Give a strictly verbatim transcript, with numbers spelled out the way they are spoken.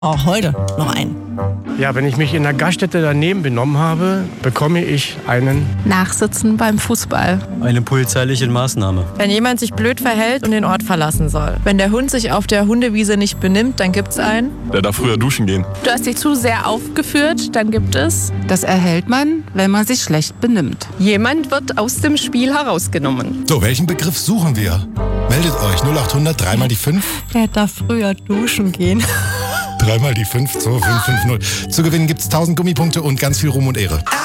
Auch heute noch einen. Ja, wenn ich mich in der Gaststätte daneben benommen habe, bekomme ich einen Nachsitzen beim Fußball. Eine polizeiliche Maßnahme. Wenn jemand sich blöd verhält und den Ort verlassen soll. Wenn der Hund sich auf der Hundewiese nicht benimmt, dann gibt's einen. Der darf früher duschen gehen. Du hast dich zu sehr aufgeführt, dann gibt es. Das erhält man, wenn man sich schlecht benimmt. Jemand wird aus dem Spiel herausgenommen. So, welchen Begriff suchen wir? Meldet euch null acht hundert, dreimal die fünf. Der darf früher duschen gehen. Dreimal die fünf, zwei fünf fünf null. Zu gewinnen gibt's tausend Gummipunkte und ganz viel Ruhm und Ehre.